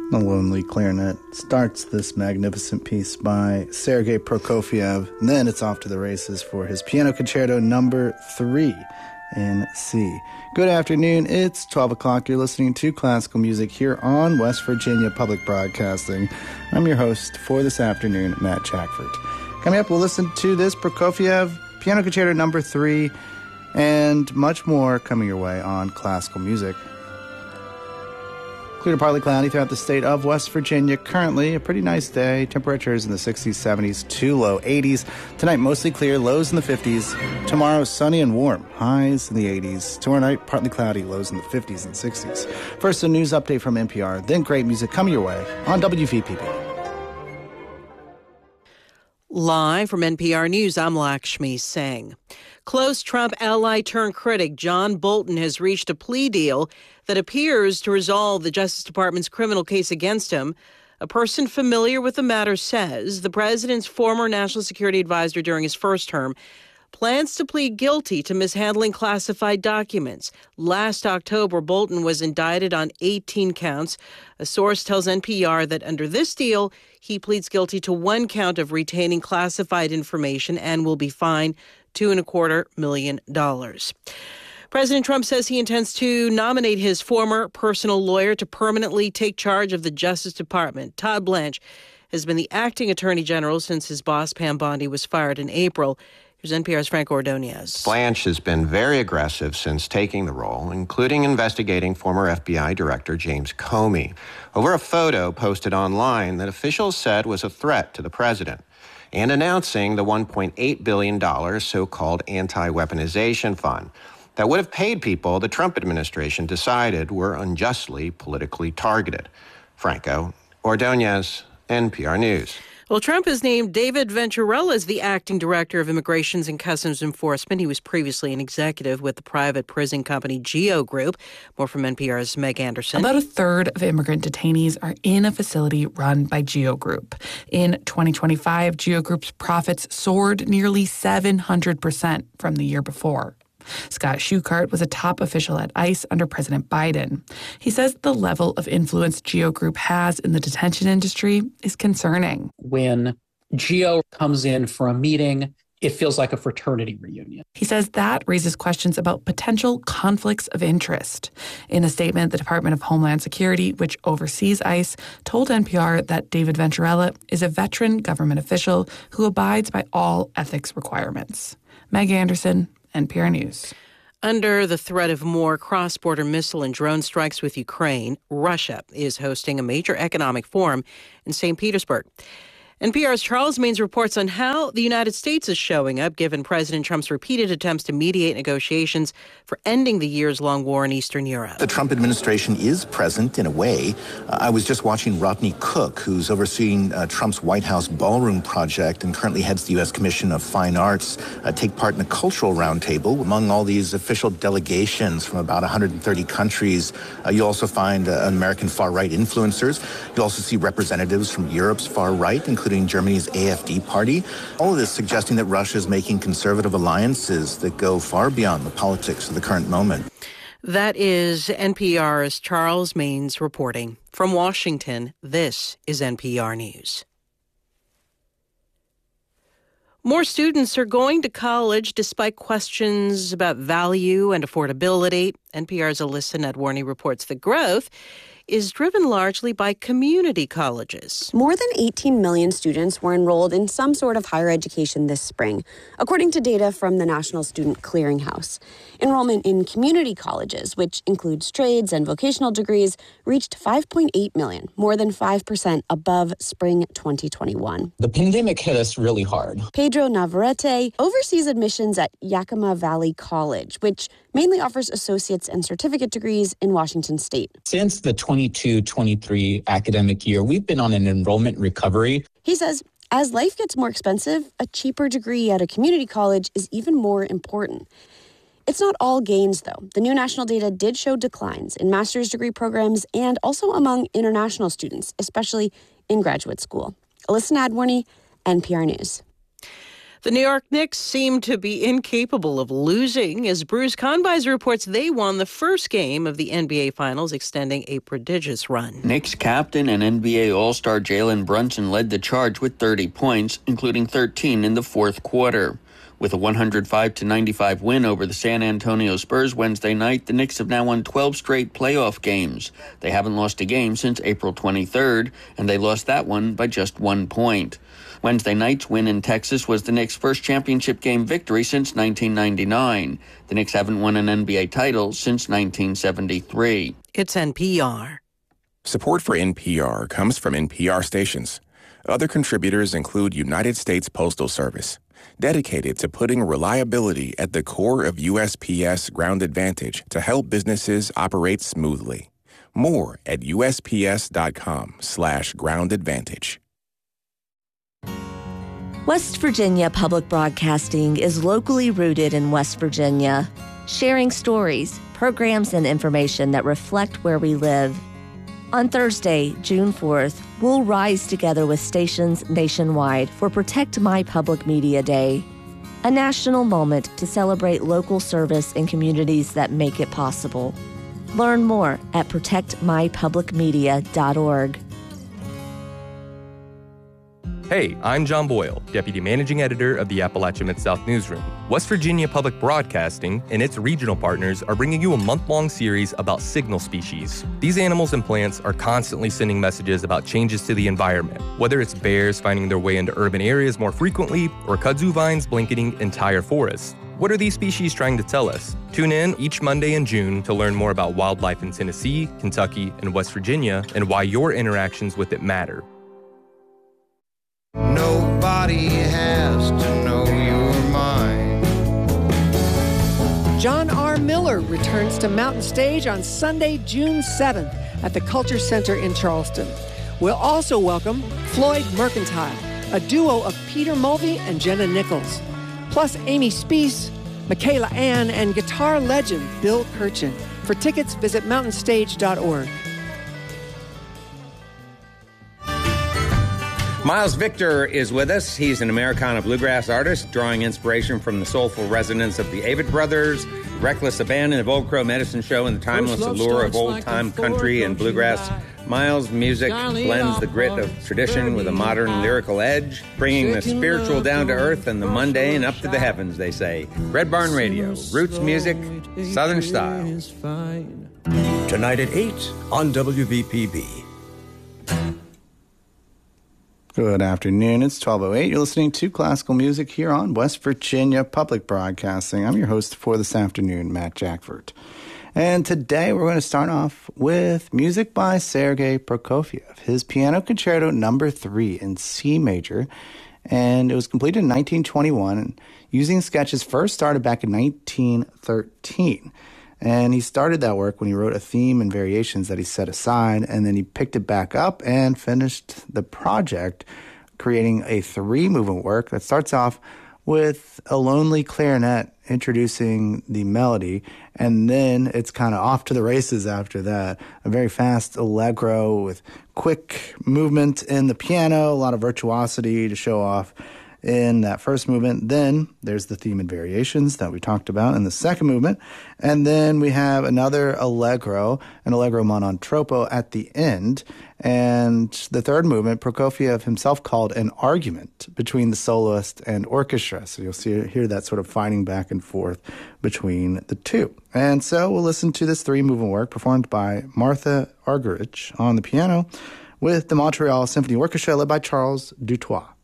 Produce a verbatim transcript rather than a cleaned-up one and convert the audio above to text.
The Lonely Clarinet starts this magnificent piece by Sergei Prokofiev, and then it's off to the races for his Piano Concerto number three in C. Good afternoon, it's twelve o'clock. You're listening to classical music here on West Virginia Public Broadcasting. I'm your host for this afternoon, Matt Jackford. Coming up, we'll listen to this Prokofiev Piano Concerto number three and much more coming your way on classical music. Clear to partly cloudy throughout the state of West Virginia. Currently, a pretty nice day. Temperatures in the sixties, seventies, to low eighties. Tonight, mostly clear, lows in the fifties. Tomorrow, sunny and warm, highs in the eighties. Tomorrow night, partly cloudy, lows in the fifties and sixties. First, a news update from N P R, then great music coming your way on W V P P. Live from N P R News, I'm Lakshmi Singh. Close Trump ally turned critic John Bolton has reached a plea deal that appears to resolve the Justice Department's criminal case against him. A person familiar with the matter says the president's former national security advisor during his first term plans to plead guilty to mishandling classified documents. Last October, Bolton was indicted on eighteen counts. A source tells N P R that under this deal, he pleads guilty to one count of retaining classified information and will be fined two and a quarter million dollars. President Trump says he intends to nominate his former personal lawyer to permanently take charge of the Justice Department. Todd Blanche has been the acting attorney general since his boss, Pam Bondi, was fired in April. Here's N P R's Frank Ordonez. Blanche has been very aggressive since taking the role, including investigating former F B I Director James Comey over a photo posted online that officials said was a threat to the president, and announcing the one point eight billion dollars so-called anti-weaponization fund that would have paid people the Trump administration decided were unjustly politically targeted. Franco Ordonez, N P R News. Well, Trump has named David Venturella as the acting director of Immigrations and Customs Enforcement. He was previously an executive with the private prison company GEO Group. More from N P R's Meg Anderson. About a third of immigrant detainees are in a facility run by GEO Group. In twenty twenty-five, GEO Group's profits soared nearly seven hundred percent from the year before. Scott Schuchart was a top official at ICE under President Biden. He says the level of influence GEO Group has in the detention industry is concerning. When GEO comes in for a meeting, it feels like a fraternity reunion. He says that raises questions about potential conflicts of interest. In a statement, the Department of Homeland Security, which oversees ICE, told N P R that David Venturella is a veteran government official who abides by all ethics requirements. Meg Anderson, N P R News. Under the threat of more cross-border missile and drone strikes with Ukraine, Russia is hosting a major economic forum in Saint Petersburg. N P R's Charles Maines reports on how the United States is showing up, given President Trump's repeated attempts to mediate negotiations for ending the years-long war in Eastern Europe. The Trump administration is present in a way. Uh, I was just watching Rodney Cook, who's overseeing uh, Trump's White House ballroom project and currently heads the U S Commission of Fine Arts, uh, take part in a cultural roundtable. Among all these official delegations from about one hundred thirty countries, uh, you also find uh, American far-right influencers. You also see representatives from Europe's far-right, including Germany's A F D party. All of this suggesting that Russia is making conservative alliances that go far beyond the politics of the current moment. That is N P R's Charles Maines reporting. From Washington, this is N P R News. More students are going to college despite questions about value and affordability. N P R's Alyssa Nadworny reports the growth is driven largely by community colleges. More than eighteen million students were enrolled in some sort of higher education this spring, according to data from the National Student Clearinghouse. Enrollment in community colleges, which includes trades and vocational degrees, reached five point eight million, more than five percent above spring twenty twenty-one. The pandemic hit us really hard. Pedro Navarrete oversees admissions at Yakima Valley College, which mainly offers associate's and certificate degrees in Washington state. Since the twenty-two twenty-three academic year, we've been on an enrollment recovery. He says, as life gets more expensive, a cheaper degree at a community college is even more important. It's not all gains, though. The new national data did show declines in master's degree programs and also among international students, especially in graduate school. Alyssa Nadworny, N P R News. The New York Knicks seem to be incapable of losing as Bruce Kahnweiser reports they won the first game of the N B A Finals, extending a prodigious run. Knicks captain and N B A All-Star Jalen Brunson led the charge with thirty points, including thirteen in the fourth quarter. With a one hundred five to ninety-five win over the San Antonio Spurs Wednesday night, the Knicks have now won twelve straight playoff games. They haven't lost a game since April twenty-third, and they lost that one by just one point. Wednesday night's win in Texas was the Knicks' first championship game victory since nineteen ninety-nine. The Knicks haven't won an N B A title since nineteen seventy-three. It's N P R. Support for N P R comes from N P R stations. Other contributors include United States Postal Service, dedicated to putting reliability at the core of U S P S Ground Advantage to help businesses operate smoothly. More at usps.com slash ground advantage. West Virginia Public Broadcasting is locally rooted in West Virginia, sharing stories, programs, and information that reflect where we live. On Thursday, June fourth, we'll rise together with stations nationwide for Protect My Public Media Day, a national moment to celebrate local service in communities that make it possible. Learn more at protect my public media dot org. Hey, I'm John Boyle, Deputy Managing Editor of the Appalachia Mid-South Newsroom. West Virginia Public Broadcasting and its regional partners are bringing you a month-long series about signal species. These animals and plants are constantly sending messages about changes to the environment, whether it's bears finding their way into urban areas more frequently or kudzu vines blanketing entire forests. What are these species trying to tell us? Tune in each Monday in June to learn more about wildlife in Tennessee, Kentucky, and West Virginia and why your interactions with it matter. Nobody has to know your mind. John R. Miller returns to Mountain Stage on Sunday, June seventh at the Culture Center in Charleston. We'll also welcome Floyd Mercantile, a duo of Peter Mulvey and Jenna Nichols, plus Amy Speece, Michaela Ann, and guitar legend Bill Kirchen. For tickets, visit mountain stage dot org. Miles Victor is with us. He's an Americana bluegrass artist, drawing inspiration from the soulful resonance of the Avett Brothers, reckless abandon of Old Crow Medicine Show, and the timeless allure of old-time country and bluegrass. Miles' music blends the grit of tradition with a modern lyrical edge, bringing the spiritual down to earth and the mundane up to the heavens, they say. Red Barn Radio, roots music, Southern style. Tonight at eight on W V P B. Good afternoon. It's twelve oh eight. You're listening to classical music here on West Virginia Public Broadcasting. I'm your host for this afternoon, Matt Jackford. And today we're going to start off with music by Sergei Prokofiev, his Piano Concerto number three in C major. And it was completed in nineteen twenty-one, and using sketches first started back in nineteen thirteen. And he started that work when he wrote a theme and variations that he set aside, and then he picked it back up and finished the project, creating a three-movement work that starts off with a lonely clarinet introducing the melody, and then it's kind of off to the races after that. A very fast allegro with quick movement in the piano, a lot of virtuosity to show off in that first movement. Then there's the theme and variations that we talked about in the second movement. And then we have another allegro, an allegro non troppo at the end. And the third movement, Prokofiev himself called an argument between the soloist and orchestra. So you'll see hear that sort of fighting back and forth between the two. And so we'll listen to this three-movement work performed by Martha Argerich on the piano with the Montreal Symphony Orchestra led by Charles Dutoit.